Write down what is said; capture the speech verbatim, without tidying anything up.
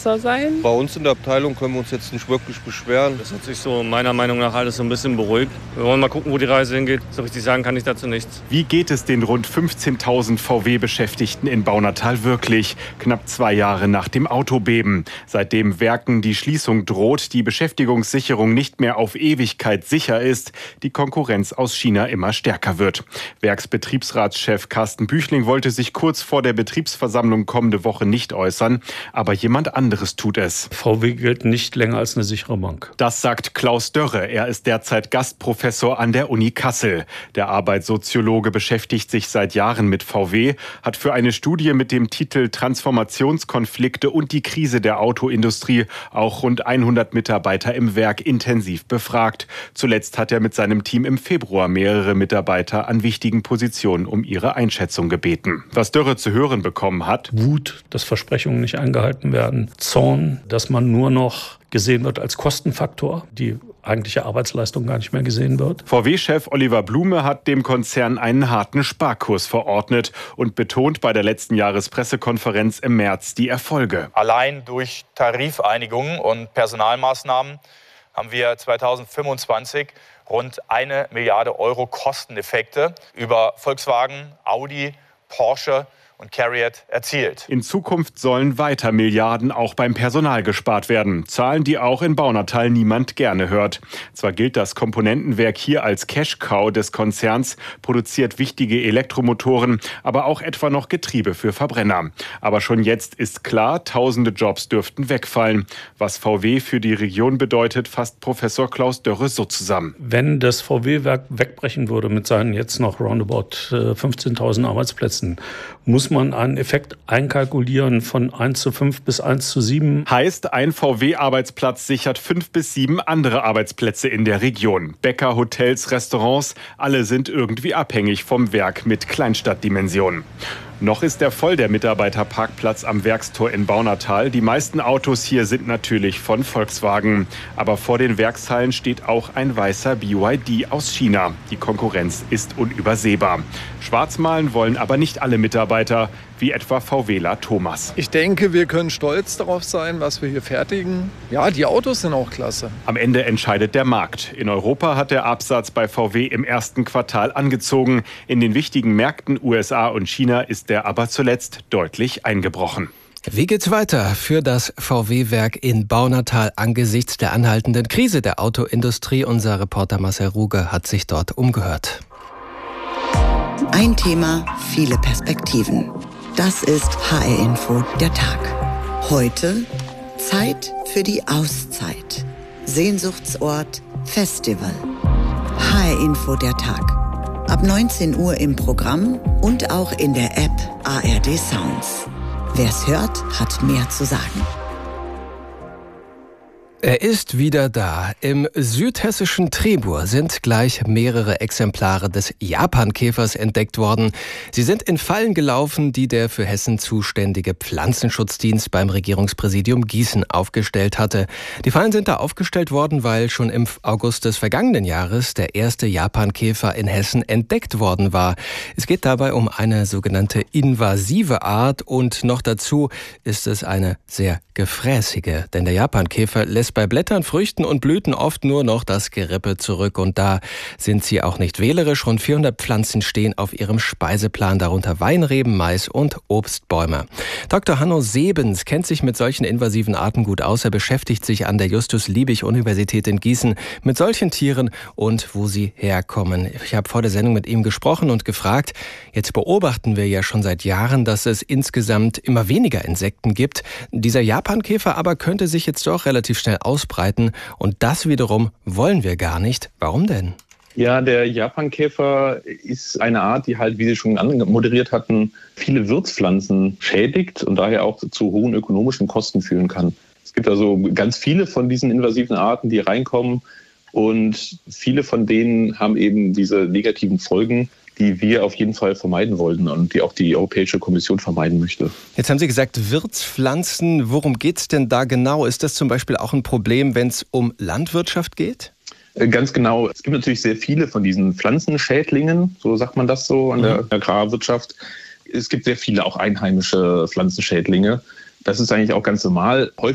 besser sein. Bei uns in der Abteilung können wir uns jetzt nicht wirklich beschweren. Das hat sich so meiner Meinung nach alles so ein bisschen beruhigt. Wir wollen mal gucken, wo die Reise hingeht. So richtig sagen kann ich dazu nichts. Wie geht es den rund fünfzehntausend V W-Beschäftigten in Baunatal wirklich? Knapp zwei Jahre nach dem Autobeben. Seitdem Werken die Schließung droht, die Beschäftigungssicherung nicht mehr auf Ewigkeit sicher ist, die Konkurrenz aus China immer stärker wird. Werksbetriebsratschef Carsten Büchling wollte sich kurz vor der Betriebsversammlung kommende Woche nicht äußern, aber jemand anderes tut es. V W gilt nicht länger als eine sichere Bank. Das sagt Klaus Dörre. Er ist derzeit Gastprofessor an der Uni Kassel. Der Arbeitssoziologe beschäftigt sich seit Jahren mit V W, hat für eine Studie mit dem Titel Transformationskonflikte und die Krise der Autoindustrie auch rund hundert Mitarbeiter im Werk intensiv befragt. Zuletzt hat er mit seinem Team im Februar mehrere Mitarbeiter an wichtigen Positionen um ihre Einschätzung gebeten. Was Dörre zu hören bekommen hat: Wut, dass Versprechungen nicht eingehalten werden. Zorn, dass man nur noch gesehen wird als Kostenfaktor, die eigentliche Arbeitsleistung gar nicht mehr gesehen wird. V W-Chef Oliver Blume hat dem Konzern einen harten Sparkurs verordnet und betont bei der letzten Jahrespressekonferenz im März die Erfolge. Allein durch Tarifeinigungen und Personalmaßnahmen haben wir zweitausendfünfundzwanzig rund eine Milliarde Euro Kosteneffekte über Volkswagen, Audi, Porsche und CARIAD erzielt. In Zukunft sollen weiter Milliarden auch beim Personal gespart werden. Zahlen, die auch in Baunatal niemand gerne hört. Zwar gilt das Komponentenwerk hier als Cash-Cow des Konzerns, produziert wichtige Elektromotoren, aber auch etwa noch Getriebe für Verbrenner. Aber schon jetzt ist klar, tausende Jobs dürften wegfallen. Was V W für die Region bedeutet, fasst Professor Klaus Dörre so zusammen. Wenn das V W-Werk wegbrechen würde mit seinen jetzt noch roundabout fünfzehntausend Arbeitsplätzen, muss man einen Effekt einkalkulieren von eins zu fünf bis eins zu sieben. Heißt, ein V W-Arbeitsplatz sichert fünf bis sieben andere Arbeitsplätze in der Region. Bäcker, Hotels, Restaurants, alle sind irgendwie abhängig vom Werk mit Kleinstadtdimensionen. Noch ist er voll, der Mitarbeiterparkplatz am Werkstor in Baunatal. Die meisten Autos hier sind natürlich von Volkswagen. Aber vor den Werkshallen steht auch ein weißer B Y D aus China. Die Konkurrenz ist unübersehbar. Schwarzmalen wollen aber nicht alle Mitarbeiter, wie etwa VWler Thomas. Ich denke, wir können stolz darauf sein, was wir hier fertigen. Ja, die Autos sind auch klasse. Am Ende entscheidet der Markt. In Europa hat der Absatz bei V W im ersten Quartal angezogen. In den wichtigen Märkten U S A und China ist der aber zuletzt deutlich eingebrochen. Wie geht's weiter für das V W-Werk in Baunatal angesichts der anhaltenden Krise der Autoindustrie? Unser Reporter Marcel Ruge hat sich dort umgehört. Ein Thema, viele Perspektiven. Das ist H R-Info, der Tag. Heute Zeit für die Auszeit. Sehnsuchtsort Festival. H R-Info, der Tag. Ab neunzehn Uhr im Programm und auch in der App A R D Sounds. Wer's hört, hat mehr zu sagen. Er ist wieder da. Im südhessischen Trebur sind gleich mehrere Exemplare des Japankäfers entdeckt worden. Sie sind in Fallen gelaufen, die der für Hessen zuständige Pflanzenschutzdienst beim Regierungspräsidium Gießen aufgestellt hatte. Die Fallen sind da aufgestellt worden, weil schon im August des vergangenen Jahres der erste Japankäfer in Hessen entdeckt worden war. Es geht dabei um eine sogenannte invasive Art und noch dazu ist es eine sehr gefräßige, denn der Japankäfer lässt bei Blättern, Früchten und Blüten oft nur noch das Gerippe zurück. Und da sind sie auch nicht wählerisch. Rund vierhundert Pflanzen stehen auf ihrem Speiseplan, darunter Weinreben, Mais und Obstbäume. Doktor Hanno Sebens kennt sich mit solchen invasiven Arten gut aus. Er beschäftigt sich an der Justus-Liebig-Universität in Gießen mit solchen Tieren und wo sie herkommen. Ich habe vor der Sendung mit ihm gesprochen und gefragt, jetzt beobachten wir ja schon seit Jahren, dass es insgesamt immer weniger Insekten gibt. Dieser Japankäfer aber könnte sich jetzt doch relativ schnell ausbreiten und das wiederum wollen wir gar nicht. Warum denn? Ja, der Japankäfer ist eine Art, die halt, wie Sie schon anmoderiert hatten, viele Wirtspflanzen schädigt und daher auch zu hohen ökonomischen Kosten führen kann. Es gibt also ganz viele von diesen invasiven Arten, die reinkommen und viele von denen haben eben diese negativen Folgen, die wir auf jeden Fall vermeiden wollten und die auch die Europäische Kommission vermeiden möchte. Jetzt haben Sie gesagt, Wirtspflanzen. Worum geht es denn da genau? Ist das zum Beispiel auch ein Problem, wenn es um Landwirtschaft geht? Ganz genau. Es gibt natürlich sehr viele von diesen Pflanzenschädlingen, so sagt man das so an der mhm. Agrarwirtschaft. Es gibt sehr viele auch einheimische Pflanzenschädlinge. Das ist eigentlich auch ganz normal. Häufig